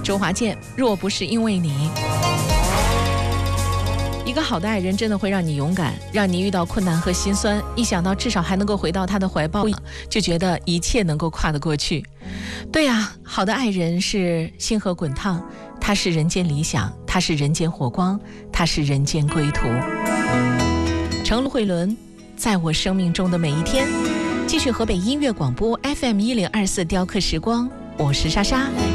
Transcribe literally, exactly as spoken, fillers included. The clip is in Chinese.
周华健，若不是因为你。一个好的爱人真的会让你勇敢，让你遇到困难和心酸，一想到至少还能够回到他的怀抱，就觉得一切能够跨得过去。对呀，好的爱人是星河滚烫，他是人间理想，他是人间火光，他是人间归途。程慧伦，在我生命中的每一天。继续河北音乐广播 F M 一零二四雕刻时光，我是莎莎。